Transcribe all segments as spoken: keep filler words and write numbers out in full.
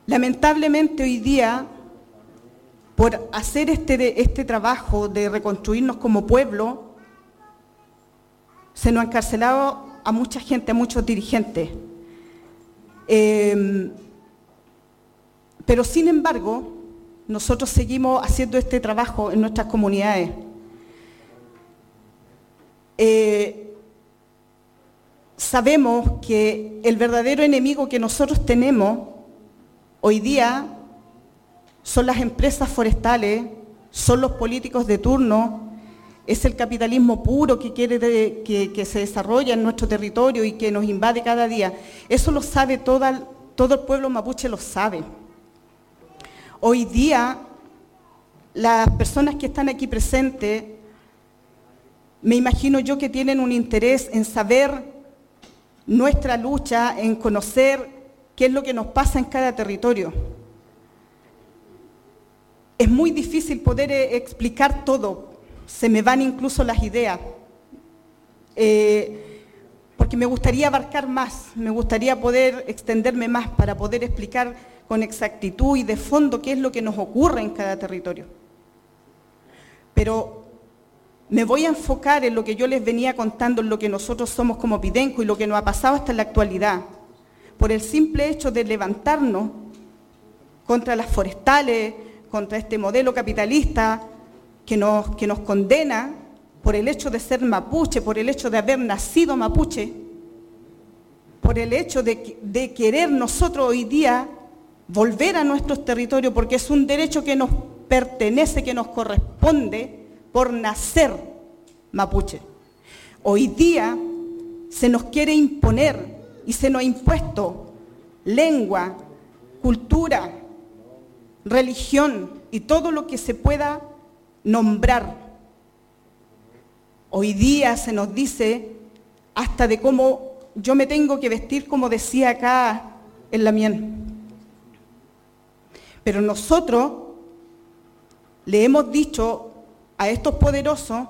Lamentablemente hoy día, por hacer este, este trabajo de reconstruirnos como pueblo, se nos ha encarcelado a mucha gente, a muchos dirigentes. Eh, pero sin embargo, nosotros seguimos haciendo este trabajo en nuestras comunidades. Eh, sabemos que el verdadero enemigo que nosotros tenemos hoy día son las empresas forestales, son los políticos de turno, es el capitalismo puro que quiere de, que, que se desarrolla en nuestro territorio y que nos invade cada día. Eso lo sabe toda, todo el pueblo mapuche, lo sabe. Hoy día, las personas que están aquí presentes, me imagino yo que tienen un interés en saber nuestra lucha, en conocer qué es lo que nos pasa en cada territorio. Es muy difícil poder eh, explicar todo, se me van incluso las ideas, eh, porque me gustaría abarcar más, me gustaría poder extenderme más para poder explicar con exactitud y de fondo qué es lo que nos ocurre en cada territorio. Pero me voy a enfocar en lo que yo les venía contando, en lo que nosotros somos como Pidenco y lo que nos ha pasado hasta en la actualidad, por el simple hecho de levantarnos contra las forestales, contra este modelo capitalista que nos, que nos condena por el hecho de ser mapuche, por el hecho de haber nacido mapuche, por el hecho de, de querer nosotros hoy día volver a nuestros territorios, porque es un derecho que nos pertenece, que nos corresponde por nacer mapuche. Hoy día se nos quiere imponer y se nos ha impuesto lengua, cultura, religión y todo lo que se pueda nombrar. Hoy día se nos dice hasta de cómo yo me tengo que vestir, como decía acá en la mien. Pero nosotros le hemos dicho a estos poderosos,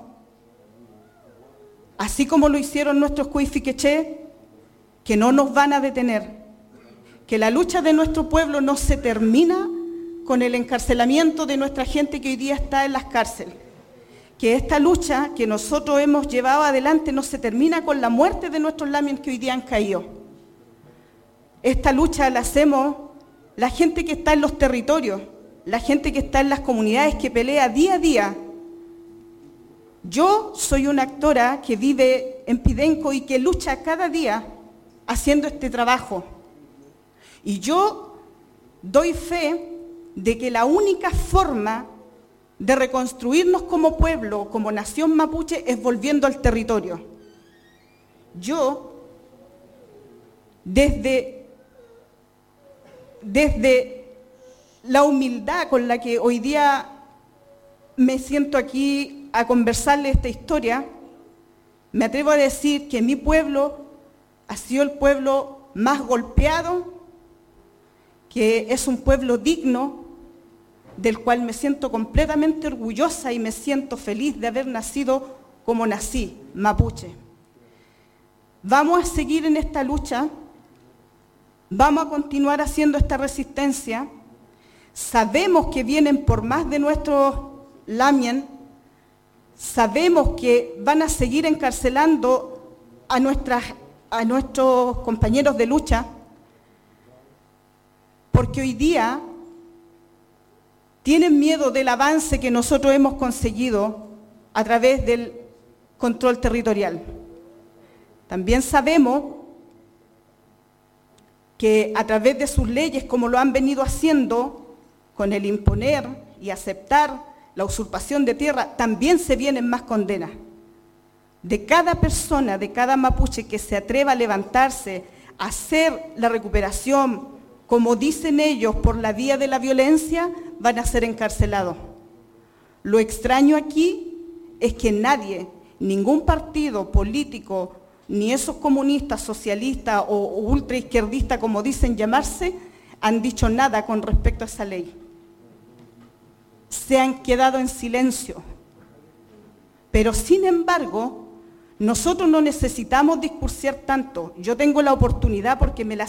así como lo hicieron nuestros cuifiqueché, que no nos van a detener, que la lucha de nuestro pueblo no se termina con el encarcelamiento de nuestra gente que hoy día está en las cárceles, que esta lucha que nosotros hemos llevado adelante no se termina con la muerte de nuestros lamios que hoy día han caído. Esta lucha la hacemos la gente que está en los territorios, la gente que está en las comunidades, que pelea día a día. Yo soy una actora que vive en Pidenco y que lucha cada día haciendo este trabajo. Y yo doy fe de que la única forma de reconstruirnos como pueblo, como nación mapuche, es volviendo al territorio. Yo, desde, desde la humildad con la que hoy día me siento aquí a conversarle esta historia, me atrevo a decir que mi pueblo ha sido el pueblo más golpeado, que es un pueblo digno, del cual me siento completamente orgullosa y me siento feliz de haber nacido como nací, mapuche. Vamos a seguir en esta lucha, vamos a continuar haciendo esta resistencia. Sabemos que vienen por más de nuestros lamien, sabemos que van a seguir encarcelando a, nuestras, a nuestros compañeros de lucha, porque hoy día tienen miedo del avance que nosotros hemos conseguido a través del control territorial. También sabemos que a través de sus leyes, como lo han venido haciendo, con el imponer y aceptar la usurpación de tierra, también se vienen más condenas. De cada persona, de cada mapuche que se atreva a levantarse, a hacer la recuperación, como dicen ellos, por la vía de la violencia, van a ser encarcelados. Lo extraño aquí es que nadie, ningún partido político, ni esos comunistas, socialistas o ultraizquierdistas, como dicen llamarse, han dicho nada con respecto a esa ley. Se han quedado en silencio. Pero sin embargo, nosotros no necesitamos discursar tanto. Yo tengo la oportunidad porque me la